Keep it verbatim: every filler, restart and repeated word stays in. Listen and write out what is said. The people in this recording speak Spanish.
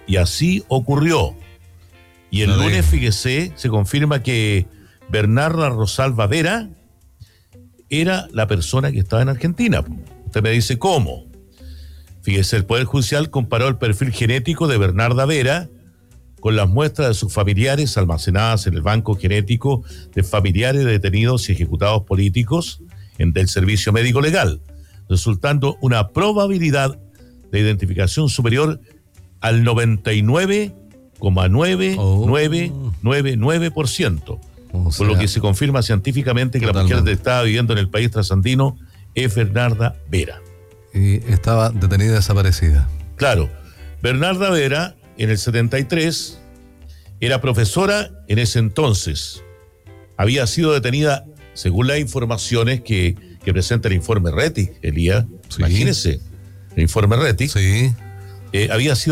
Y así ocurrió. Y el No lunes, diga. fíjese, se confirma que Bernarda Rosalba Vera era la persona que estaba en Argentina. Usted me dice, ¿cómo? Fíjese, el Poder Judicial comparó el perfil genético de Bernarda Vera con las muestras de sus familiares almacenadas en el banco genético de familiares de detenidos y ejecutados políticos en, del Servicio Médico Legal, resultando una probabilidad de identificación superior al noventa y nueve coma nueve nueve nueve nueve por ciento. O sea, Por lo que se confirma científicamente que totalmente. la mujer que estaba viviendo en el país trasandino es Bernarda Vera. Y estaba detenida y desaparecida. Claro, Bernarda Vera en el setenta y tres era profesora en ese entonces. Había sido detenida, según las informaciones que, que presenta el informe Rettig, Elías. Sí. Imagínese, el informe Rettig. Sí. Eh, había sido